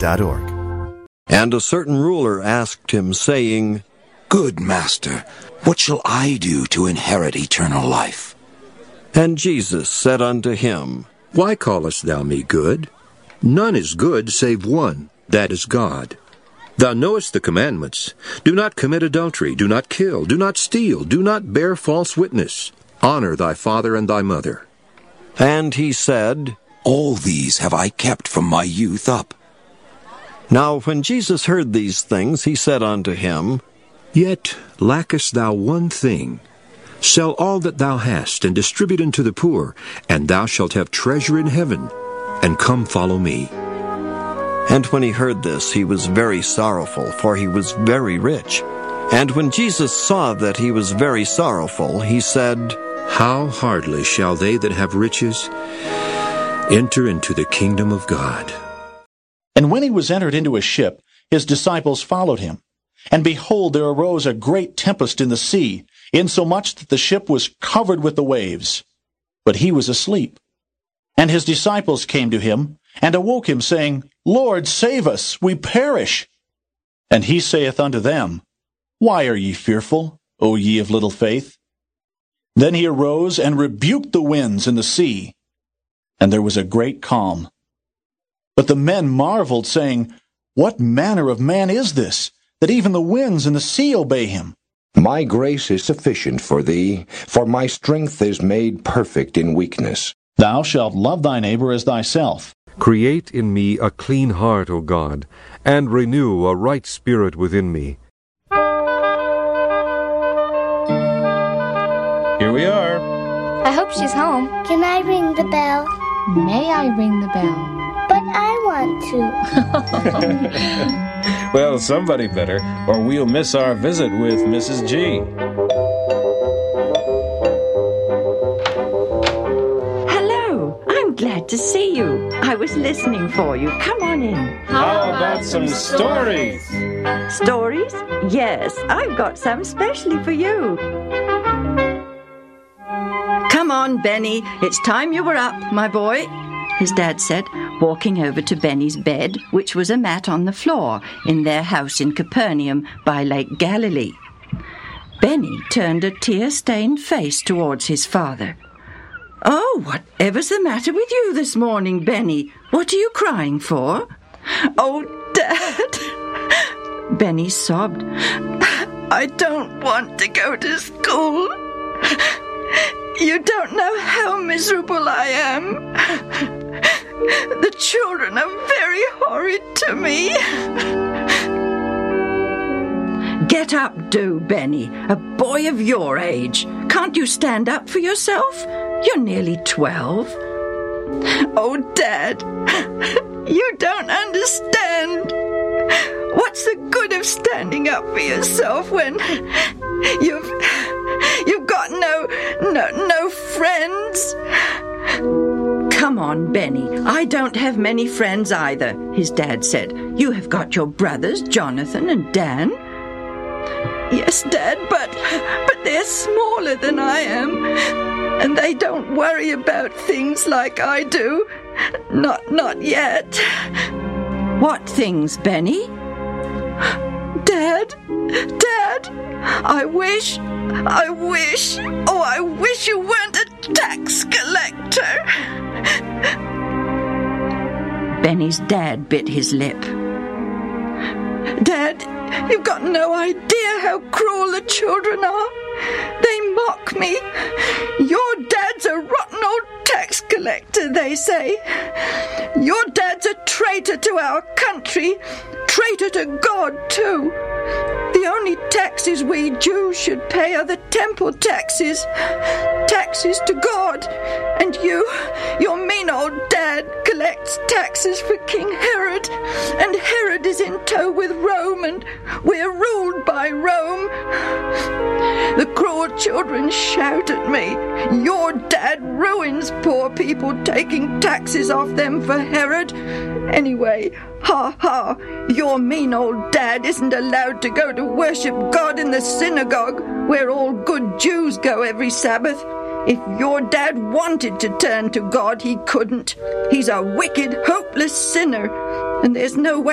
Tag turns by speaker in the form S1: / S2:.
S1: And a certain ruler asked him, saying,
S2: Good master, what shall I do to inherit eternal life?
S1: And Jesus said unto him,
S3: Why callest thou me good? None is good save one, that is God. Thou knowest the commandments. Do not commit adultery, do not kill, do not steal, do not bear false witness. Honor thy father and thy mother.
S1: And he said,
S2: All these have I kept from my youth up.
S1: Now when Jesus heard these things, he said unto him,
S3: Yet lackest thou one thing. Sell all that thou hast, and distribute unto the poor, and thou shalt have treasure in heaven. And come follow me.
S1: And when he heard this, he was very sorrowful, for he was very rich. And when Jesus saw that he was very sorrowful, he said,
S3: How hardly shall they that have riches enter into the kingdom of God.
S4: And when he was entered into a ship, his disciples followed him. And behold, there arose a great tempest in the sea, insomuch that the ship was covered with the waves. But he was asleep. And his disciples came to him, and awoke him, saying, Lord, save us, we perish. And he saith unto them, Why are ye fearful, O ye of little faith? Then he arose and rebuked the winds and the sea, and there was a great calm. But the men marveled, saying, What manner of man is this, that even the winds and the sea obey him?
S5: My grace is sufficient for thee, for my strength is made perfect in weakness.
S4: Thou shalt love thy neighbor as thyself.
S6: Create in me a clean heart, O God, and renew a right spirit within me.
S7: Here we are.
S8: I hope she's home.
S9: Can I ring the bell?
S8: May I ring the bell?
S9: But I want
S7: to. Well, somebody better, or we'll miss our visit with Mrs. G.
S10: Hello, I'm glad to see you. I was listening for you. Come on in.
S7: How about some stories?
S10: Stories? Yes, I've got some especially for you. Come on, Benny. It's time you were up, my boy, his dad said, walking over to Benny's bed, which was a mat on the floor in their house in Capernaum by Lake Galilee. Benny turned a tear-stained face towards his father. Oh, whatever's the matter with you this morning, Benny? What are you crying for? Oh, Dad, Benny sobbed. I don't want to go to school. You don't know how miserable I am. The children are very horrid to me. Get up, do, Benny. A boy of your age. Can't you stand up for yourself? You're nearly 12. Oh, Dad, you don't understand. What's the good of standing up for yourself when you've got no friends? Come on, Benny. I don't have many friends either, his dad said. You have got your brothers, Jonathan and Dan. Yes, Dad, but they're smaller than I am, and they don't worry about things like I do. Not yet. What things, Benny? Dad, I wish you weren't a tax collector. Benny's dad bit his lip. Dad, you've got no idea how cruel the children are. They mock me. Your dad's a rotten old tax collector, they say. Your dad's a traitor to our country, traitor to God, too. The only taxes we Jews should pay are the temple taxes. Taxes to God. And your mean old dad, collects taxes for King Herod. And Herod is in tow with Rome, and we're ruled by Rome. The cruel children shout at me. Your dad ruins poor people, taking taxes off them for Herod. Anyway, ha ha, your mean old dad isn't allowed to go to worship God in the synagogue, where all good Jews go every Sabbath. If your dad wanted to turn to God, he couldn't. He's a wicked, hopeless sinner, and there's no way